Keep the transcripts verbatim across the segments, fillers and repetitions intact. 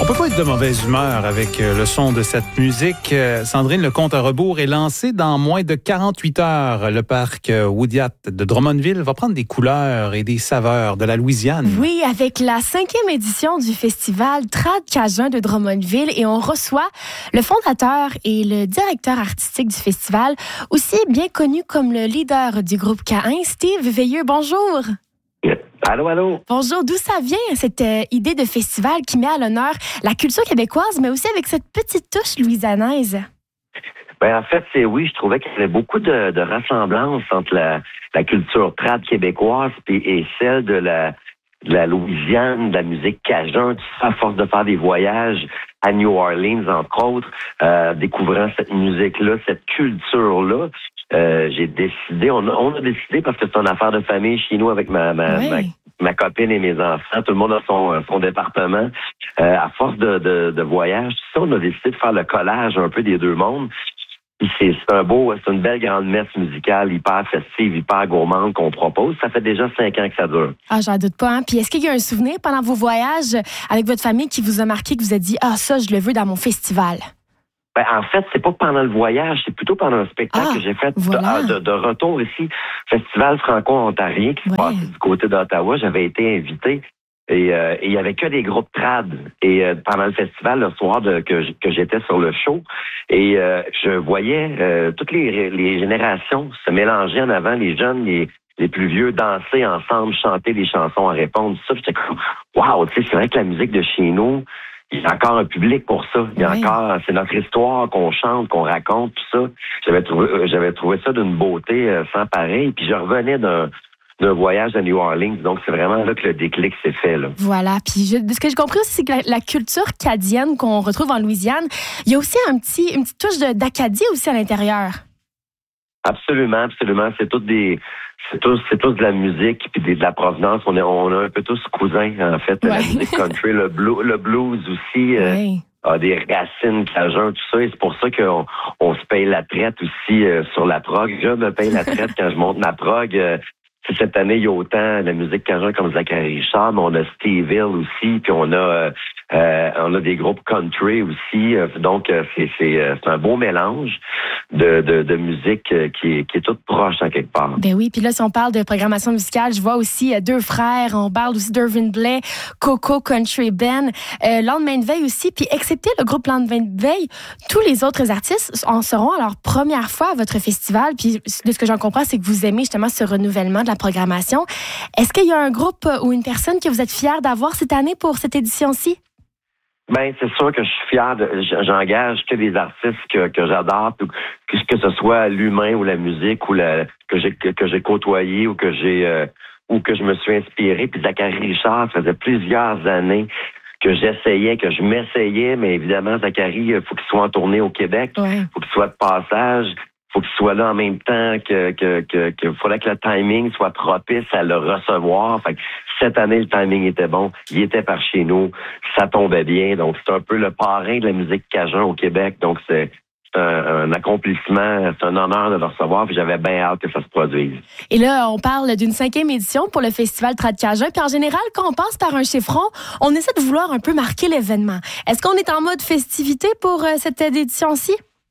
peut pas être de mauvaise humeur avec le son de cette musique. Sandrine, le compte à rebours est lancé dans moins de quarante-huit heures. Le parc Woodyat de Drummondville va prendre des couleurs et des saveurs de la Louisiane. Oui, avec la cinquième édition du festival Trad Cajun de Drummondville, et on reçoit le fondateur et le directeur artistique du festival, aussi bien connu comme le leader du groupe K un, Steve Veilleux. Bonjour. Allô, allô. Bonjour. D'où ça vient, cette euh, idée de festival qui met à l'honneur la culture québécoise, mais aussi avec cette petite touche louisianaise? Ben, en fait, c'est oui, je trouvais qu'il y avait beaucoup de, de ressemblances entre la, la culture trad québécoise et, et celle de la, de la Louisiane, de la musique cajun, tout ça, à force de faire des voyages à New Orleans, entre autres, euh, découvrant cette musique-là, cette culture-là. Euh, j'ai décidé, on a, on a décidé, parce que c'est une affaire de famille chez nous avec ma, ma, oui. ma, ma copine et mes enfants, tout le monde a son, son département. Euh, à force de, de, de voyage, tout ça, on a décidé de faire le collage un peu des deux mondes. Puis c'est, c'est un beau, c'est une belle grande messe musicale, hyper festive, hyper gourmande qu'on propose. Ça fait déjà cinq ans que ça dure. Ah, j'en doute pas. Hein? Puis est-ce qu'il y a un souvenir pendant vos voyages avec votre famille qui vous a marqué, que vous a dit « Ah, ça, je le veux dans mon festival ». Ben, en fait, c'est pas pendant le voyage, c'est plutôt pendant un spectacle ah, que j'ai fait voilà. de, de, de retour ici, Festival franco-ontarien, qui se ouais. passait du côté d'Ottawa. J'avais été invité et euh, il y avait que des groupes trad. Et euh, pendant le festival, le soir de, que, que j'étais sur le show, et euh, je voyais euh, toutes les, les générations se mélanger en avant, les jeunes, les les plus vieux danser ensemble, chanter des chansons à répondre. Ça, j'étais comme, wow, tu sais, c'est vrai que la musique de chez nous, il y a encore un public pour ça. Il y a oui. encore, c'est notre histoire qu'on chante, qu'on raconte, tout ça. J'avais trouvé, j'avais trouvé ça d'une beauté euh, sans pareil. Puis je revenais d'un, d'un voyage à New Orleans. Donc c'est vraiment là que le déclic s'est fait, là. Voilà. Puis je, ce que j'ai compris aussi, c'est que la, la culture cadienne qu'on retrouve en Louisiane, il y a aussi un petit, une petite touche de, d'Acadie aussi à l'intérieur. Absolument, absolument. C'est toutes des, c'est tous, c'est tous de la musique puis de la provenance. On est, on a un peu tous cousins en fait. Ouais. La musique country, le blues, le blues aussi. Oui. Euh, a des racines cajun, tout ça. Et c'est pour ça qu'on on se paye la traite aussi euh, sur la prog. Je me paye la traite quand je monte ma prog. Euh, cette année, il y a autant la musique cajun comme Zachary Richard, mais on a Steve Hill aussi, puis on a euh, euh, on a des groupes country aussi. Euh, donc, euh, c'est, c'est, euh, c'est un beau mélange de, de, de musique euh, qui, est, qui est toute proche en quelque part. Ben oui, puis là, si on parle de programmation musicale, je vois aussi euh, deux frères, on parle aussi d'Irvin Blais, Coco Country Band, euh, Lendemain de veille aussi, puis excepté le groupe Lendemain de veille, tous les autres artistes en seront à leur première fois à votre festival, puis de ce que j'en comprends, c'est que vous aimez justement ce renouvellement de la programmation. Est-ce qu'il y a un groupe ou une personne que vous êtes fiers d'avoir cette année pour cette édition-ci? Ben, c'est sûr que je suis fier de, j'engage que des artistes que, que j'adore, que, que ce soit l'humain ou la musique ou la, que j'ai, que, que j'ai côtoyé ou que j'ai, euh, ou que je me suis inspiré. Puis Zachary Richard, ça faisait plusieurs années que j'essayais, que je m'essayais, mais évidemment, Zachary, il faut qu'il soit en tournée au Québec. Ouais. Faut qu'il soit de passage. Faut qu'il soit là en même temps que, que, que, que faudrait que le timing soit propice à le recevoir. Fait que cette année, le timing était bon. Il était par chez nous. Ça tombait bien. Donc, c'est un peu le parrain de la musique cajun au Québec. Donc, c'est, c'est un, un accomplissement. C'est un honneur de le recevoir. Puis j'avais bien hâte que ça se produise. Et là, on parle d'une cinquième édition pour le Festival Trad Cajun. Puis en général, quand on passe par un chiffron, on essaie de vouloir un peu marquer l'événement. Est-ce qu'on est en mode festivité pour euh, cette édition-ci?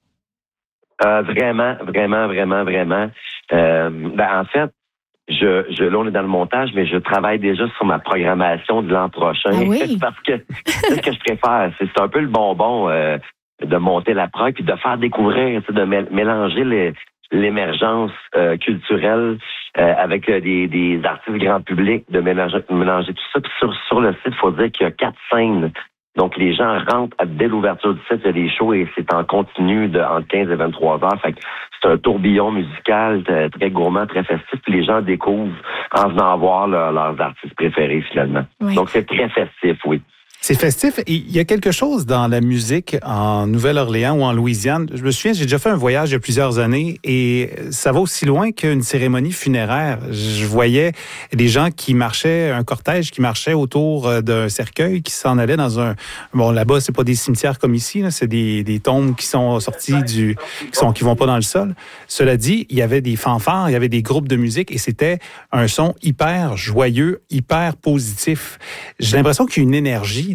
Euh, vraiment, vraiment, vraiment, vraiment. Euh, ben, en fait, je, je, là, on est dans le montage, mais je travaille déjà sur ma programmation de l'an prochain. Ah oui? Parce que c'est ce que je préfère. C'est, c'est un peu le bonbon euh, de monter la prog puis de faire découvrir, de m- mélanger les, l'émergence euh, culturelle euh, avec euh, des, des artistes grand public, de mélanger, mélanger tout ça. Puis sur, sur le site, il faut dire qu'il y a quatre scènes. Donc, les gens rentrent dès l'ouverture du site, il y a des shows et c'est en continu de entre quinze et vingt-trois heures. Fait que c'est un tourbillon musical très, très gourmand, très festif. Puis les gens découvrent en venant voir leur, leurs artistes préférés, finalement. Oui. Donc, c'est très festif, oui. C'est festif. Et il y a quelque chose dans la musique en Nouvelle-Orléans ou en Louisiane. Je me souviens, j'ai déjà fait un voyage il y a plusieurs années et ça va aussi loin qu'une cérémonie funéraire. Je voyais des gens qui marchaient, un cortège qui marchait autour d'un cercueil, qui s'en allait dans un... Bon, là-bas, c'est pas des cimetières comme ici, là, c'est des, des tombes qui sont sorties du... qui sont qui vont pas dans le sol. Cela dit, il y avait des fanfares, il y avait des groupes de musique et c'était un son hyper joyeux, hyper positif. J'ai l'impression qu'il y a une énergie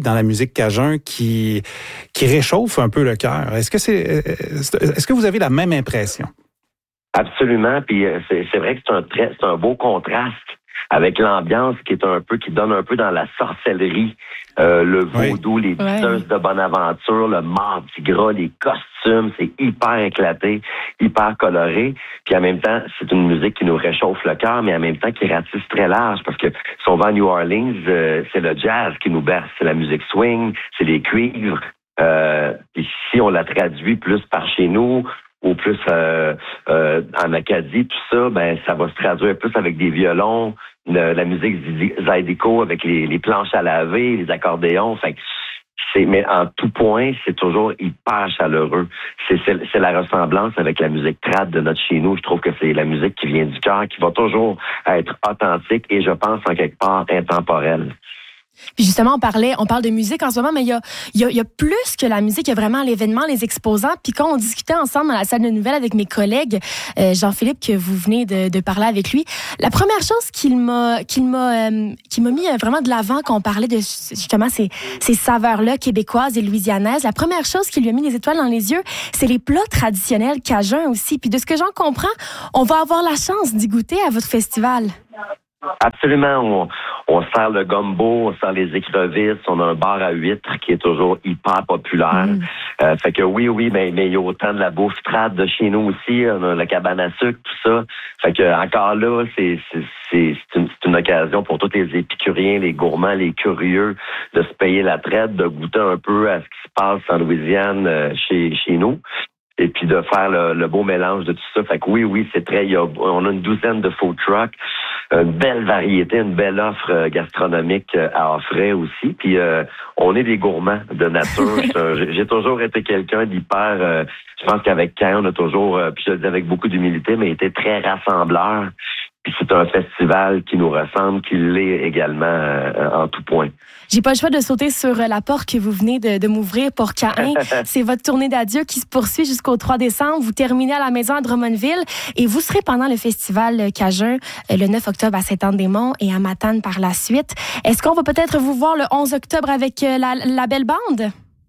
dans la musique cajun qui qui réchauffe un peu le cœur. Est-ce que c'est est-ce que vous avez la même impression? Absolument. Puis c'est, c'est vrai que c'est un très, c'est un beau contraste avec l'ambiance qui est un peu, qui donne un peu dans la sorcellerie, euh, le vaudou, oui. les danseuses ouais. de Bonaventure, le mardi gras, les costumes, c'est hyper éclaté, hyper coloré. Puis en même temps, c'est une musique qui nous réchauffe le cœur, mais en même temps qui ratisse très large, parce que si on va à New Orleans, euh, c'est le jazz qui nous berce, c'est la musique swing, c'est les cuivres. Euh, puis si on la traduit plus par chez nous, ou plus euh, euh, en Acadie, tout ça, ben ça va se traduire plus avec des violons, le, la musique zydeco avec les, les planches à laver, les accordéons. Fait que c'est, mais en tout point, c'est toujours hyper chaleureux. C'est, c'est, c'est la ressemblance avec la musique trad de notre chez nous. Je trouve que c'est la musique qui vient du cœur, qui va toujours être authentique et je pense en quelque part intemporelle. Puis justement, on parlait, on parle de musique en ce moment, mais il y a, il y a, il y a plus que la musique, il y a vraiment l'événement, les exposants. Puis quand on discutait ensemble dans la salle de nouvelles avec mes collègues, euh, Jean-Philippe, que vous venez de, de parler avec lui, la première chose qu'il m'a, qu'il m'a, euh, qu'il m'a mis vraiment de l'avant quand on parlait de justement ces, ces saveurs-là québécoises et louisianaises, la première chose qui lui a mis les étoiles dans les yeux, c'est les plats traditionnels cajuns aussi. Puis de ce que j'en comprends, on va avoir la chance d'y goûter à votre festival. Absolument. On, on sert le gumbo, on sert les écrevisses, on a un bar à huîtres qui est toujours hyper populaire. Mm. Euh, fait que oui, oui, mais, mais il y a autant de la bouffe trad de chez nous aussi, on a la cabane à sucre, tout ça. Fait que encore là, c'est, c'est, c'est, c'est, une, c'est une occasion pour tous les épicuriens, les gourmands, les curieux de se payer la traite, de goûter un peu à ce qui se passe en Louisiane euh, chez, chez nous. Et puis de faire le, le beau mélange de tout ça. Fait que oui, oui, c'est très... Y a, on a une douzaine de food trucks, une belle variété, une belle offre gastronomique à offrir aussi. Puis euh, on est des gourmands de nature. J'ai toujours été quelqu'un d'hyper... Euh, je pense qu'avec Caen, on a toujours, euh, puis je le dis avec beaucoup d'humilité, mais été très rassembleur. Puis c'est un festival qui nous ressemble, qui l'est également euh, en tout point. J'ai pas le choix de sauter sur la porte que vous venez de, de m'ouvrir pour Caen. C'est votre tournée d'adieu qui se poursuit jusqu'au trois décembre. Vous terminez à la maison à Drummondville et vous serez pendant le festival Cajun le neuf octobre à Sainte-Anne-des-Monts et à Matane par la suite. Est-ce qu'on va peut-être vous voir le onze octobre avec la, la belle bande?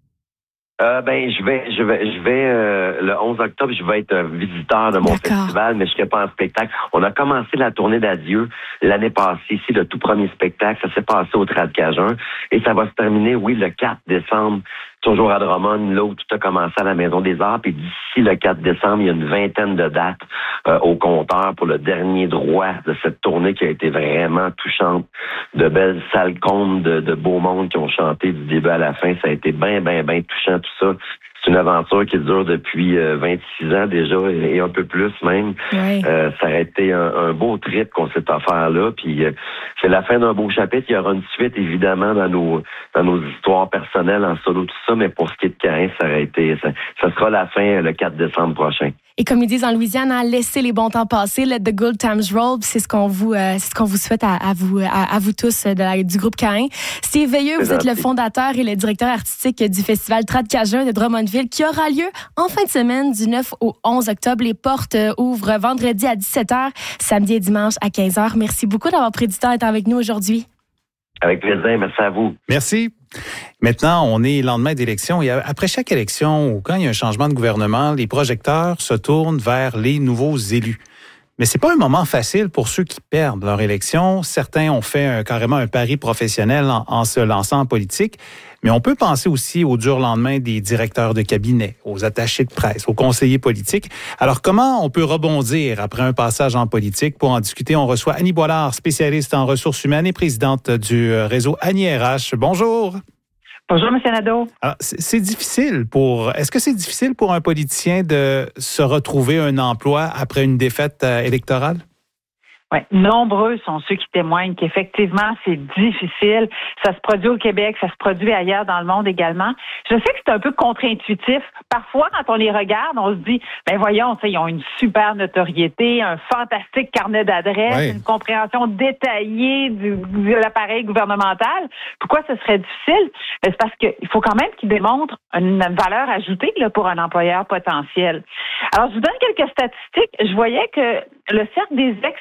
Euh, ben, je vais, je vais, je vais, euh, le onze octobre, je vais être un visiteur de mon D'accord. festival, mais je serai pas en spectacle. On a commencé la tournée d'adieu l'année passée, ici, le tout premier spectacle. Ça s'est passé au Trad Cajun. Et ça va se terminer, oui, le quatre décembre, toujours à Drummond, là où tout a commencé à la Maison des Arts. Puis d'ici le quatre décembre, il y a une vingtaine de dates euh, au compteur pour le dernier droit de cette tournée qui a été vraiment touchante. De belles salles combles, de, de beau monde qui ont chanté du début à la fin. Ça a été bien, bien, bien touchant tout ça. C'est une aventure qui dure depuis euh, vingt-six ans déjà et, et un peu plus même. Oui. Euh, ça a été un, un beau trip qu'on s'est offert là. Puis euh, c'est la fin d'un beau chapitre. Il y aura une suite évidemment dans nos dans nos histoires personnelles en solo tout ça. Mais pour ce qui est de Caen, ça aurait été ça, ça sera la fin le quatre décembre prochain. Et comme ils disent en Louisiane, hein, laissez les bons temps passer, let the good times roll. C'est ce qu'on vous, euh, c'est ce qu'on vous souhaite à, à vous, à, à vous tous de la, du groupe Caen. Steve Veilleux, vous êtes le fondateur et le directeur artistique du festival Trad Cajun de Drummondville, qui aura lieu en fin de semaine du neuf au onze octobre. Les portes ouvrent vendredi à dix-sept heures, samedi et dimanche à quinze heures. Merci beaucoup d'avoir pris du temps d'être avec nous aujourd'hui. Avec plaisir, merci à vous. Merci. Maintenant, on est lendemain d'élection et après chaque élection ou quand il y a un changement de gouvernement, les projecteurs se tournent vers les nouveaux élus. Mais c'est pas un moment facile pour ceux qui perdent leur élection. Certains ont fait un, carrément un pari professionnel en, en se lançant en politique. Mais on peut penser aussi au dur lendemain des directeurs de cabinet, aux attachés de presse, aux conseillers politiques. Alors, comment on peut rebondir après un passage en politique? Pour en discuter, on reçoit Annie Boilard, spécialiste en ressources humaines et présidente du réseau Annie R H. Bonjour. Bonjour, M. Nadeau. Alors, c'est, c'est difficile pour... Est-ce que c'est difficile pour un politicien de se retrouver un emploi après une défaite euh, électorale? Oui, nombreux sont ceux qui témoignent qu'effectivement, c'est difficile. Ça se produit au Québec, ça se produit ailleurs dans le monde également. Je sais que c'est un peu contre-intuitif. Parfois, quand on les regarde, on se dit, ben voyons, ils ont une super notoriété, un fantastique carnet d'adresses, oui. une compréhension détaillée du, de l'appareil gouvernemental. Pourquoi ce serait difficile? Ben, c'est parce qu'il faut quand même qu'ils démontrent une valeur ajoutée là, pour un employeur potentiel. Alors, je vous donne quelques statistiques. Je voyais que le cercle des ex- euh,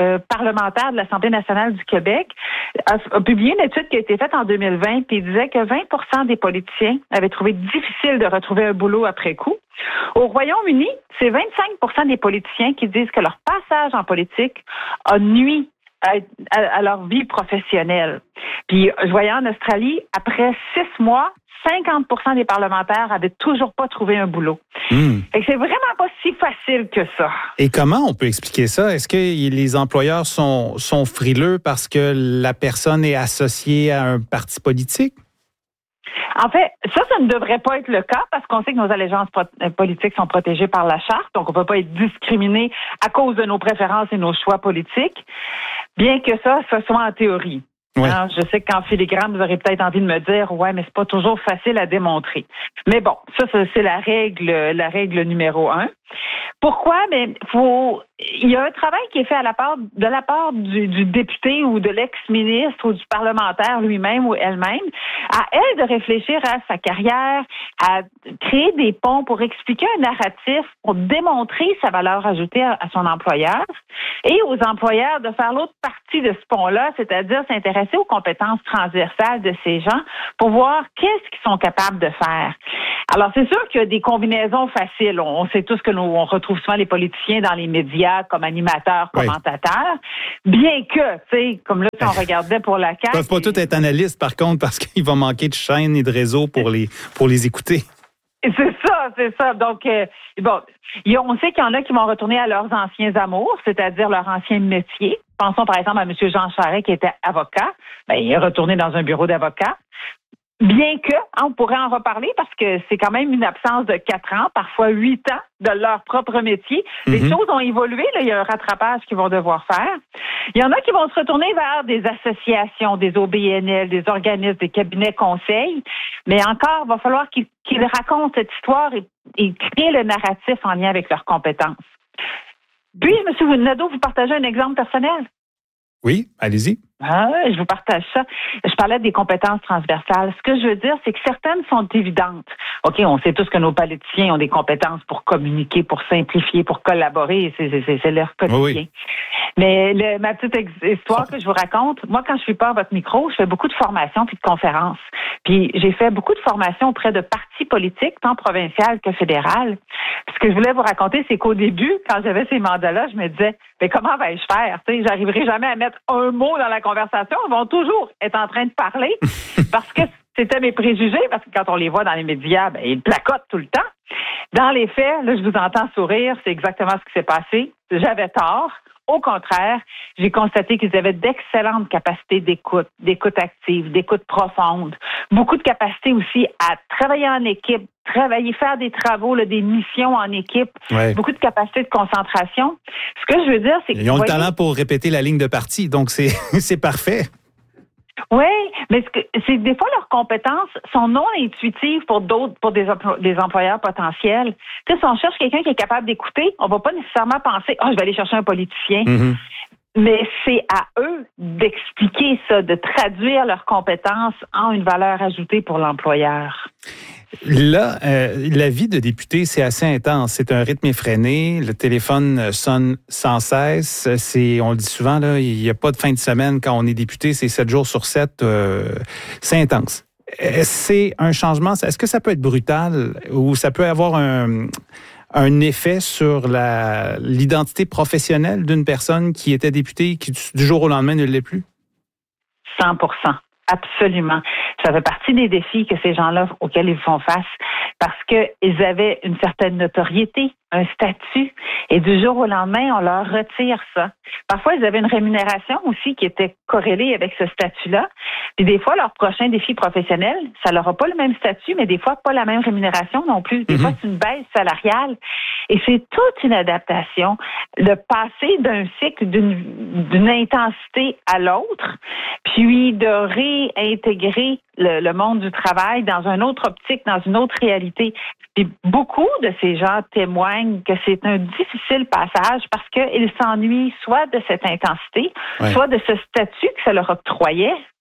euh, parlementaire de l'Assemblée nationale du Québec a, a publié une étude qui a été faite en deux mille vingt, puis il disait que vingt pour cent des politiciens avaient trouvé difficile de retrouver un boulot après coup. Au Royaume-Uni, c'est vingt-cinq pour cent des politiciens qui disent que leur passage en politique a nui à, à, à leur vie professionnelle. Puis, je voyais en Australie, après six mois, cinquante pour cent des parlementaires avaient toujours pas trouvé un boulot. Mmh. Fait que c'est vraiment pas si facile que ça. Et comment on peut expliquer ça? Est-ce que les employeurs sont, sont frileux parce que la personne est associée à un parti politique? En fait, ça, ça ne devrait pas être le cas parce qu'on sait que nos allégeances politiques sont protégées par la Charte, donc on ne peut pas être discriminé à cause de nos préférences et nos choix politiques, bien que ça, ce soit en théorie. Ouais. Alors, je sais qu'en filigrane, vous aurez peut-être envie de me dire, ouais, mais c'est pas toujours facile à démontrer. Mais bon, ça, c'est la règle, la règle numéro un. Pourquoi? Mais faut, il y a un travail qui est fait à la part, de la part du, du député ou de l'ex-ministre ou du parlementaire lui-même ou elle-même, à elle de réfléchir à sa carrière, à créer des ponts pour expliquer un narratif, pour démontrer sa valeur ajoutée à, à son employeur et aux employeurs de faire l'autre partie de ce pont-là, c'est-à-dire s'intéresser aux compétences transversales de ces gens pour voir qu'est-ce qu'ils sont capables de faire. Alors, c'est sûr qu'il y a des combinaisons faciles. On sait tous que nous, on retrouve souvent les politiciens dans les médias comme animateurs, commentateurs. Oui. Bien que, tu sais, comme là, si on regardait pour la C A Q... Ils ne peuvent pas tous être analystes, par contre, parce qu'il va manquer de chaînes et de réseaux pour les, pour les écouter. C'est ça, c'est ça. Donc, euh, bon, on sait qu'il y en a qui vont retourner à leurs anciens amours, c'est-à-dire leur ancien métier. Pensons, par exemple, à M. Jean Charest, qui était avocat. Ben, il est retourné dans un bureau d'avocat. Bien que, hein, on pourrait en reparler parce que c'est quand même une absence de quatre ans, parfois huit ans de leur propre métier. Les mm-hmm. choses ont évolué, là, il y a un rattrapage qu'ils vont devoir faire. Il y en a qui vont se retourner vers des associations, des O B N L, des organismes, des cabinets conseils, mais encore, il va falloir qu'ils, qu'ils racontent cette histoire et, et créent le narratif en lien avec leurs compétences. Puis, M. Nadeau, vous partagez un exemple personnel? Oui, allez-y. Ah, je vous partage ça. Je parlais des compétences transversales. Ce que je veux dire, c'est que certaines sont évidentes. OK, on sait tous que nos politiciens ont des compétences pour communiquer, pour simplifier, pour collaborer. C'est, c'est, c'est leur quotidien. Oui, oui. Mais le, ma petite ex- histoire que je vous raconte, moi, quand je suis pas à votre micro, je fais beaucoup de formations puis de conférences. Puis j'ai fait beaucoup de formations auprès de partis politiques, tant provinciales que fédérales. Ce que je voulais vous raconter, c'est qu'au début, quand j'avais ces mandats-là, je me disais, mais comment vais-je faire? Tu sais, j'arriverai jamais à mettre un mot dans la conversation. Ils vont toujours être en train de parler parce que c'était mes préjugés, parce que quand on les voit dans les médias, ben, ils placotent tout le temps. Dans les faits, là, je vous entends sourire, c'est exactement ce qui s'est passé. J'avais tort. Au contraire, j'ai constaté qu'ils avaient d'excellentes capacités d'écoute, d'écoute active, d'écoute profonde, beaucoup de capacités aussi à travailler en équipe, travailler, faire des travaux, là, des missions en équipe, ouais. Beaucoup de capacités de concentration. Ce que je veux dire, c'est que... Ils ont le voyez, talent pour répéter la ligne de parti, donc c'est, c'est parfait. Oui, mais ce que, c'est des fois leurs compétences sont non intuitives pour d'autres, pour des, emplo- des employeurs potentiels. Tu sais, si on cherche quelqu'un qui est capable d'écouter, on va pas nécessairement penser, oh, je vais aller chercher un politicien. Mm-hmm. Mais c'est à eux d'expliquer ça, de traduire leurs compétences en une valeur ajoutée pour l'employeur. Là, euh, la vie de député, c'est assez intense. C'est un rythme effréné. Le téléphone sonne sans cesse. C'est, on le dit souvent, là, il n'y a pas de fin de semaine quand on est député. C'est sept jours sur sept. Euh, c'est intense. C'est un changement. Est-ce que ça peut être brutal ou ça peut avoir un, un effet sur la, l'identité professionnelle d'une personne qui était députée et qui, du jour au lendemain, ne l'est plus? cent pour cent. Absolument. Ça fait partie des défis que ces gens-là auxquels ils font face parce qu'ils avaient une certaine notoriété, un statut, et du jour au lendemain, on leur retire ça. Parfois, ils avaient une rémunération aussi qui était corrélée avec ce statut-là. Puis des fois, leur prochain défi professionnel, ça n'aura pas le même statut, mais des fois, pas la même rémunération non plus. Des mm-hmm. fois, c'est une baisse salariale. Et c'est toute une adaptation de passer d'un cycle, d'une, d'une intensité à l'autre, puis de réintégrer le, le monde du travail dans une autre optique, dans une autre réalité. Et beaucoup de ces gens témoignent que c'est un difficile passage parce qu'ils s'ennuient soit de cette intensité, ouais. soit de ce statut que ça leur octroyait.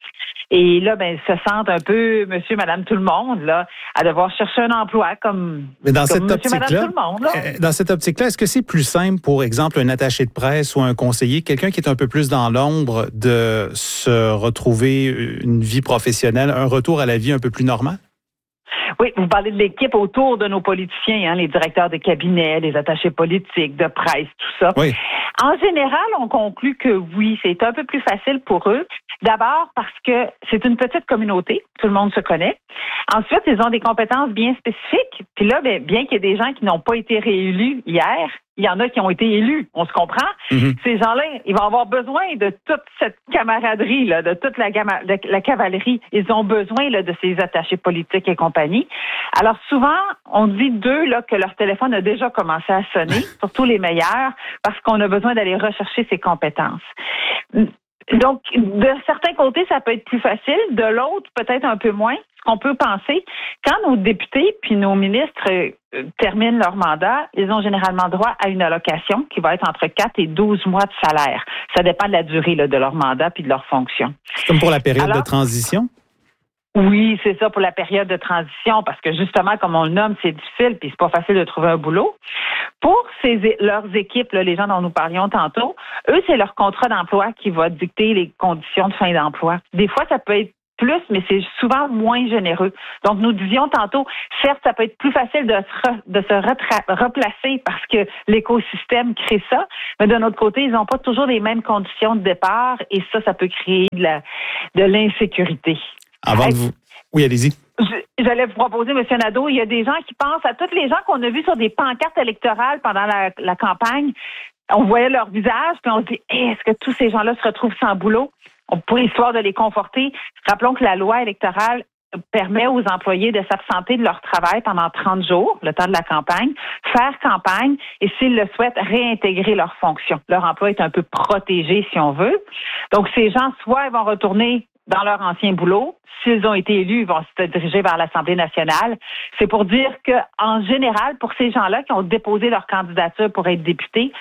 Et là, ben, se sentent un peu monsieur, madame, tout le monde, là, à devoir chercher un emploi comme, Mais dans comme cette monsieur, madame, optique-là, tout le monde. Là. euh, dans cette optique-là, est-ce que c'est plus simple, pour exemple, un attaché de presse ou un conseiller, quelqu'un qui est un peu plus dans l'ombre, de se retrouver une vie professionnelle, un retour à la vie un peu plus normale? Oui, vous parlez de l'équipe autour de nos politiciens, hein, les directeurs de cabinet, les attachés politiques, de presse, tout ça. Oui. En général, on conclut que oui, c'est un peu plus facile pour eux. D'abord parce que c'est une petite communauté, tout le monde se connaît. Ensuite, ils ont des compétences bien spécifiques. Puis là, bien, bien qu'il y ait des gens qui n'ont pas été réélus hier, il y en a qui ont été élus, on se comprend. Mm-hmm. Ces gens-là, ils vont avoir besoin de toute cette camaraderie, là, de toute la, gama- de la cavalerie. Ils ont besoin là, de ces attachés politiques et compagnie. Alors souvent, on dit d'eux là, que leur téléphone a déjà commencé à sonner, surtout les meilleurs, parce qu'on a besoin d'aller rechercher ces compétences. Donc, de certains côtés, ça peut être plus facile. De l'autre, peut-être un peu moins. Ce qu'on peut penser, quand nos députés puis nos ministres euh, terminent leur mandat, ils ont généralement droit à une allocation qui va être entre quatre et douze mois de salaire. Ça dépend de la durée là, de leur mandat puis de leur fonction. Comme pour la période Alors, de transition? Oui, c'est ça pour la période de transition, parce que justement, comme on le nomme, c'est difficile puis c'est pas facile de trouver un boulot. Pour ces, leurs équipes, là, les gens dont nous parlions tantôt, eux, c'est leur contrat d'emploi qui va dicter les conditions de fin d'emploi. Des fois, ça peut être plus, mais c'est souvent moins généreux. Donc, nous disions tantôt, certes, ça peut être plus facile de se, re, de se retra- replacer parce que l'écosystème crée ça, mais d'un autre côté, ils n'ont pas toujours les mêmes conditions de départ et ça, ça peut créer de, la, de l'insécurité. Avant de vous... Oui, allez-y. J'allais vous proposer, M. Nadeau, il y a des gens qui pensent à tous les gens qu'on a vus sur des pancartes électorales pendant la, la campagne. On voyait leur visage, puis on se dit, hey, est-ce que tous ces gens-là se retrouvent sans boulot? Pour histoire de les conforter, rappelons que la loi électorale permet aux employés de s'absenter de leur travail pendant trente jours, le temps de la campagne, faire campagne et, s'ils le souhaitent, réintégrer leur fonction. Leur emploi est un peu protégé, si on veut. Donc, ces gens, soit ils vont retourner dans leur ancien boulot. S'ils ont été élus, ils vont se diriger vers l'Assemblée nationale. C'est pour dire que, en général, pour ces gens-là qui ont déposé leur candidature pour être députés,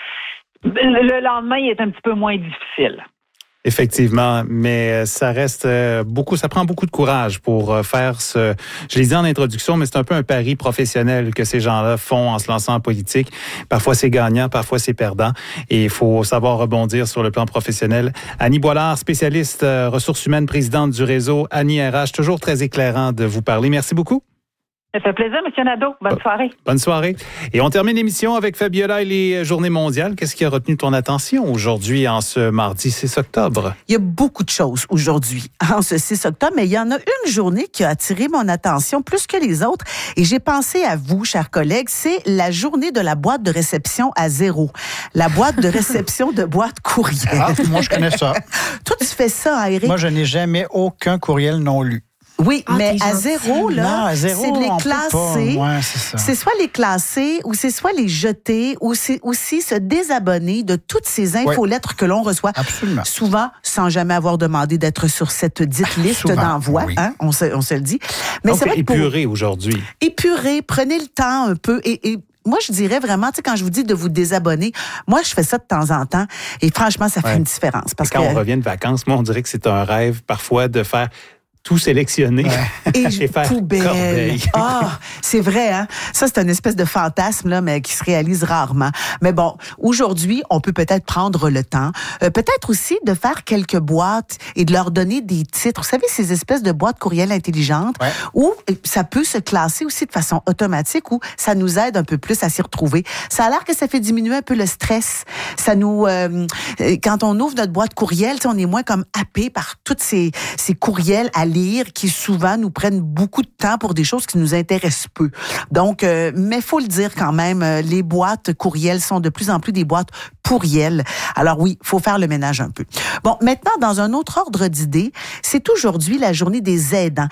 le lendemain, il est un petit peu moins difficile. Effectivement, mais ça reste beaucoup, ça prend beaucoup de courage pour faire ce, je l'ai dit en introduction, mais c'est un peu un pari professionnel que ces gens-là font en se lançant en politique. Parfois c'est gagnant, parfois c'est perdant, et il faut savoir rebondir sur le plan professionnel. Annie Boilard, spécialiste ressources humaines, présidente du réseau Annie R H, toujours très éclairant de vous parler. Merci beaucoup. Ça fait plaisir, M. Nadeau. Bonne soirée. Bonne soirée. Et on termine l'émission avec Fabiola et les Journées mondiales. Qu'est-ce qui a retenu ton attention aujourd'hui, en ce mardi six octobre? Il y a beaucoup de choses aujourd'hui, en ce six octobre, mais il y en a une journée qui a attiré mon attention plus que les autres. Et j'ai pensé à vous, chers collègues, c'est la journée de la boîte de réception à zéro. La boîte de réception de boîte courriel. Ah, moi, je connais ça. Toi, tu fais ça, hein, Éric? Moi, je n'ai jamais aucun courriel non lu. Oui, ah, mais à zéro, là, non, à zéro, c'est de les on classer. Peut pas. Ouais, c'est ça. C'est soit les classer, ou c'est soit les jeter, ou c'est aussi se désabonner de toutes ces infolettres ouais. que l'on reçoit. Absolument. Souvent, sans jamais avoir demandé d'être sur cette dite liste Souvent, d'envoi. Oui. Hein, on, se, on se le dit. Mais Donc, c'est vrai épuré pour... aujourd'hui. Épuré, prenez le temps un peu et... et moi, je dirais vraiment, tu sais, quand je vous dis de vous désabonner, moi, je fais ça de temps en temps et franchement, ça fait ouais. une différence. Parce et quand que... on revient de vacances, moi, on dirait que c'est un rêve parfois de faire tout sélectionner ouais. et, et faire poubelle. corbeille. Ah, c'est vrai, hein? Ça, c'est une espèce de fantasme, là, mais qui se réalise rarement. Mais bon, aujourd'hui, on peut peut-être prendre le temps, euh, peut-être aussi de faire quelques boîtes et de leur donner des titres. Vous savez, ces espèces de boîtes courriel intelligentes ouais. où ça peut se classer aussi de façon automatique, où ça nous aide un peu plus à s'y retrouver. Ça a l'air que ça fait diminuer un peu le stress. Ça nous, euh, quand on ouvre notre boîte courriel, on est moins comme happé par toutes ces, ces courriels à lire qui souvent nous prennent beaucoup de temps pour des choses qui nous intéressent peu. Donc, euh, mais faut le dire quand même, les boîtes courriels sont de plus en plus des boîtes pourriels. Alors oui, faut faire le ménage un peu. Bon, maintenant, dans un autre ordre d'idées, c'est aujourd'hui la journée des aidants, particulièrement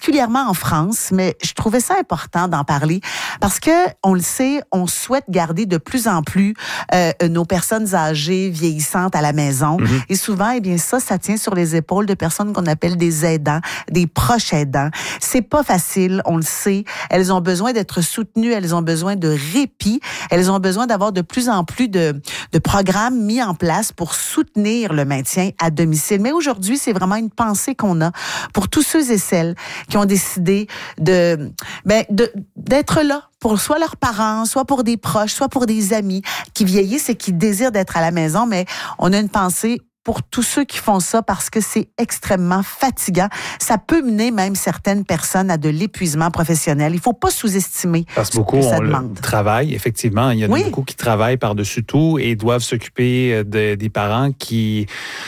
particulièrement en France, mais je trouvais ça important d'en parler parce que, on le sait, on souhaite garder de plus en plus euh, nos personnes âgées, vieillissantes à la maison. Mm-hmm. Et souvent, eh bien ça, ça tient sur les épaules de personnes qu'on appelle des aidants, des proches aidants. C'est pas facile, on le sait. Elles ont besoin d'être soutenues, elles ont besoin de répit, elles ont besoin d'avoir de plus en plus de, de programmes mis en place pour soutenir le maintien à domicile. Mais aujourd'hui, c'est vraiment une pensée qu'on a pour tous ceux et celles qui ont décidé de, ben, de, d'être là pour soit leurs parents, soit pour des proches, soit pour des amis qui vieillissent et qui désirent d'être à la maison. Mais on a une pensée pour tous ceux qui font ça parce que c'est extrêmement fatigant. Ça peut mener même certaines personnes à de l'épuisement professionnel. Il faut pas sous-estimer parce ce beaucoup que ça on demande. Le travail, effectivement. Il y en a oui. beaucoup qui travaillent par-dessus tout et doivent s'occuper de, des parents qui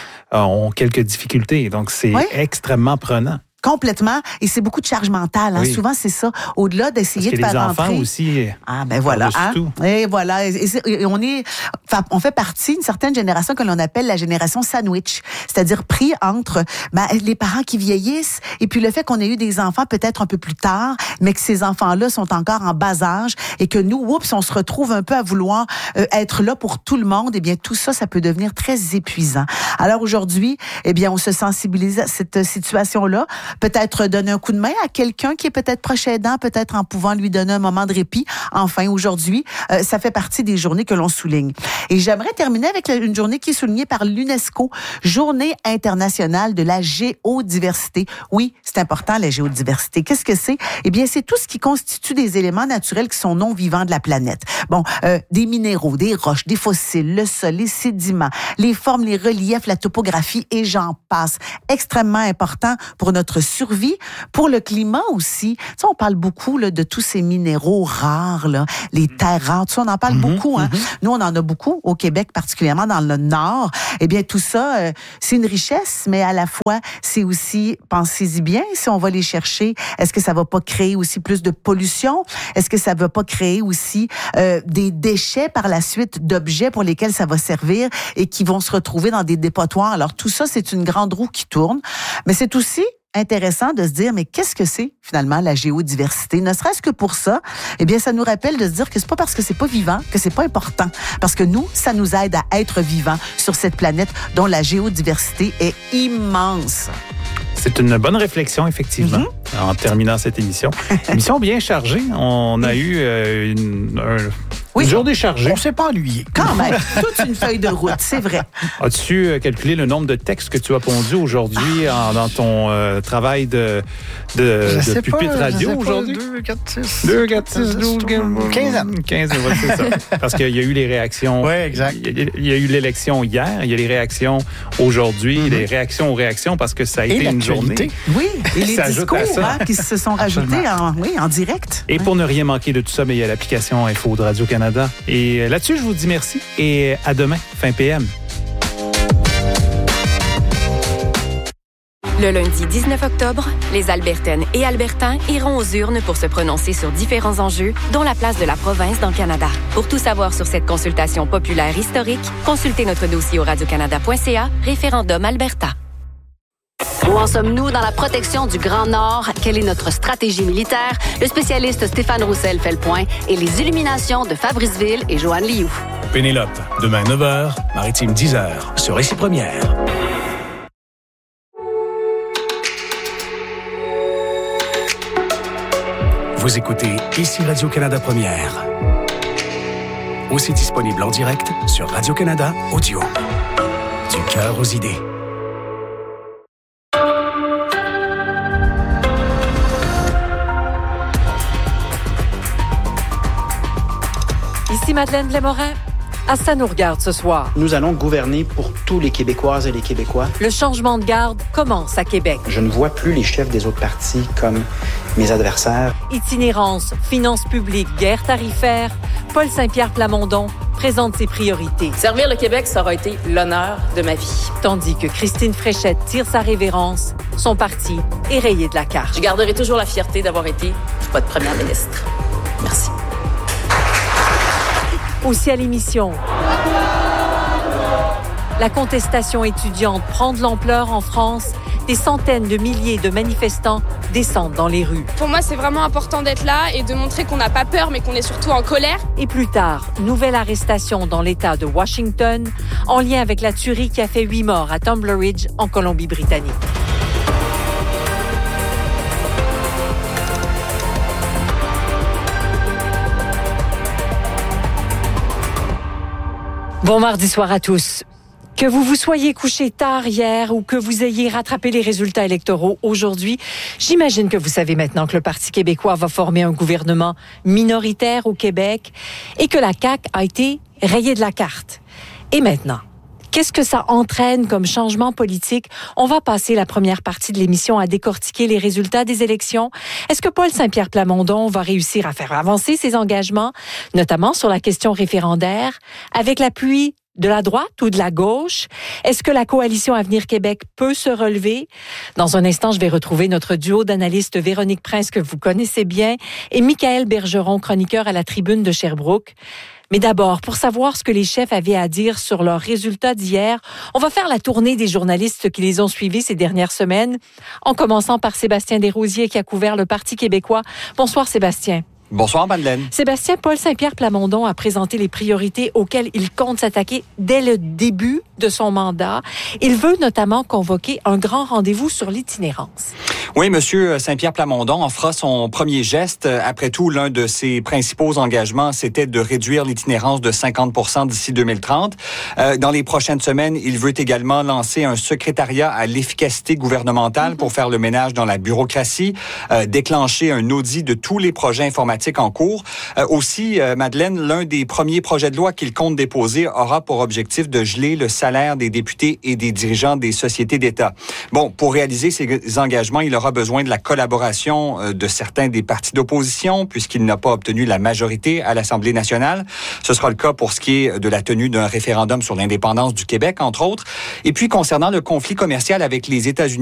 ont quelques difficultés. Donc, c'est oui. extrêmement prenant. Complètement. Et c'est beaucoup de charge mentale. Hein. Oui. Souvent, c'est ça. Au-delà d'essayer de faire rentrer... les enfants aussi... Ah, ben voilà. Hein? Et voilà. Et, et on est... Enfin, on fait partie d'une certaine génération que l'on appelle la génération sandwich. C'est-à-dire pris entre ben, les parents qui vieillissent et puis le fait qu'on ait eu des enfants peut-être un peu plus tard, mais que ces enfants-là sont encore en bas âge et que nous, oups, on se retrouve un peu à vouloir euh, être là pour tout le monde. Eh bien, tout ça, ça peut devenir très épuisant. Alors aujourd'hui, eh bien, on se sensibilise à cette situation-là. Peut-être donner un coup de main à quelqu'un qui est peut-être proche aidant, peut-être en pouvant lui donner un moment de répit. Enfin, aujourd'hui, euh, ça fait partie des journées que l'on souligne. Et j'aimerais terminer avec une journée qui est soulignée par l'UNESCO, Journée internationale de la géodiversité. Oui, c'est important, la géodiversité. Qu'est-ce que c'est? Eh bien, c'est tout ce qui constitue des éléments naturels qui sont non vivants de la planète. Bon, euh, des minéraux, des roches, des fossiles, le sol, les sédiments, les formes, les reliefs, la topographie et j'en passe. Extrêmement important pour notre survie, pour le climat aussi. Tu sais, on parle beaucoup là, de tous ces minéraux rares, là, les terres rares, tout ça, on en parle mm-hmm, beaucoup. Hein? Mm-hmm. Nous, on en a beaucoup au Québec, particulièrement dans le Nord. Eh bien, tout ça, euh, c'est une richesse, mais à la fois, c'est aussi, pensez-y bien, si on va les chercher, est-ce que ça va pas créer aussi plus de pollution? Est-ce que ça va pas créer aussi euh, des déchets par la suite d'objets pour lesquels ça va servir et qui vont se retrouver dans des dépotoirs? Alors, tout ça, c'est une grande roue qui tourne, mais c'est aussi intéressant de se dire, mais qu'est-ce que c'est finalement la géodiversité? Ne serait-ce que pour ça, eh bien, ça nous rappelle de se dire que c'est pas parce que c'est pas vivant que c'est pas important. Parce que nous, ça nous aide à être vivants sur cette planète dont la géodiversité est immense. C'est une bonne réflexion, effectivement, mm-hmm. en terminant cette émission. Émission bien chargée. On a eu euh, une, un... Oui. Une journée chargée. On ne s'est pas ennuyé. Quand même. Toute une feuille de route, c'est vrai. As-tu calculé le nombre de textes que tu as pondus aujourd'hui ah. en, dans ton euh, travail de, de, de pupitre pas, radio aujourd'hui? deux, quatre, six. deux, quatre, six, douze, quinze. quinze, ouais, c'est ça. Parce qu'il y a eu les réactions. Oui, exact. Il y a eu l'élection hier, il y a les réactions aujourd'hui, mm-hmm. les réactions aux réactions parce que ça a et été une journée. Oui, et les discours hein, qui se sont rajoutés en, oui, en direct. Et pour ne rien manquer de tout ça, mais il y a l'application Info de Radio-Canada. Et là-dessus, je vous dis merci et à demain, fin P M. Le lundi dix-neuf octobre, les Albertaines et Albertains iront aux urnes pour se prononcer sur différents enjeux, dont la place de la province dans le Canada. Pour tout savoir sur cette consultation populaire historique, consultez notre dossier au radiocanada point c a, référendum Alberta. Où en sommes-nous dans la protection du Grand Nord? Quelle est notre stratégie militaire? Le spécialiste Stéphane Roussel fait le point et les illuminations de Fabrice Ville et Joanne Lioux. Pénélope, demain neuf heures, Maritime dix heures, sur Récit Première. Vous écoutez Ici Radio-Canada Première. Aussi disponible en direct sur Radio-Canada Audio. Du cœur aux idées. Ici Madeleine Blais-Morin. À ça nous regarde ce soir. Nous allons gouverner pour tous les Québécoises et les Québécois. Le changement de garde commence à Québec. Je ne vois plus les chefs des autres partis comme mes adversaires. Itinérance, finances publiques, guerre tarifaire, Paul Saint-Pierre Plamondon présente ses priorités. Servir le Québec, ça aura été l'honneur de ma vie. Tandis que Christine Fréchette tire sa révérence, son parti est rayé de la carte. Je garderai toujours la fierté d'avoir été votre première ministre. Merci. Aussi à l'émission, la contestation étudiante prend de l'ampleur en France. des centaines de milliers de manifestants descendent dans les rues. Pour moi, c'est vraiment important d'être là et de montrer qu'on n'a pas peur, mais qu'on est surtout en colère. Et plus tard, nouvelle arrestation dans l'État de Washington, en lien avec la tuerie qui a fait huit morts à Tumbler Ridge, en Colombie-Britannique. Bon mardi soir à tous. Que vous vous soyez couché tard hier ou que vous ayez rattrapé les résultats électoraux aujourd'hui, j'imagine que vous savez maintenant que le Parti québécois va former un gouvernement minoritaire au Québec et que la C A Q a été rayée de la carte. Et maintenant, qu'est-ce que ça entraîne comme changement politique? On va passer la première partie de l'émission à décortiquer les résultats des élections. Est-ce que Paul Saint-Pierre Plamondon va réussir à faire avancer ses engagements, notamment sur la question référendaire, avec l'appui de la droite ou de la gauche? Est-ce que la coalition Avenir Québec peut se relever? Dans un instant, je vais retrouver notre duo d'analystes Véronique Prince, que vous connaissez bien, et Michaël Bergeron, chroniqueur à la Tribune de Sherbrooke. Mais d'abord, pour savoir ce que les chefs avaient à dire sur leurs résultats d'hier, on va faire la tournée des journalistes qui les ont suivis ces dernières semaines, en commençant par Sébastien Desrosiers qui a couvert le Parti québécois. Bonsoir Sébastien. Bonsoir, Madeleine. Sébastien, Paul Saint-Pierre Plamondon a présenté les priorités auxquelles il compte s'attaquer dès le début de son mandat. Il veut notamment convoquer un grand rendez-vous sur l'itinérance. Oui, Monsieur Saint-Pierre Plamondon en fera son premier geste. Après tout, l'un de ses principaux engagements, c'était de réduire l'itinérance de cinquante pour cent d'ici deux mille trente. Euh, dans les prochaines semaines, il veut également lancer un secrétariat à l'efficacité gouvernementale mm-hmm. pour faire le ménage dans la bureaucratie, euh, déclencher un audit de tous les projets informatiques en cours. Euh, aussi, euh, Madeleine, l'un des premiers projets de loi qu'il compte déposer aura pour objectif de geler le salaire des députés et des dirigeants des sociétés d'État. Bon, pour réaliser ces engagements, il aura besoin de la collaboration euh, de certains des partis d'opposition, puisqu'il n'a pas obtenu la majorité à l'Assemblée nationale. Ce sera le cas pour ce qui est de la tenue d'un référendum sur l'indépendance du Québec, entre autres. Et puis, concernant le conflit commercial avec les États-Unis,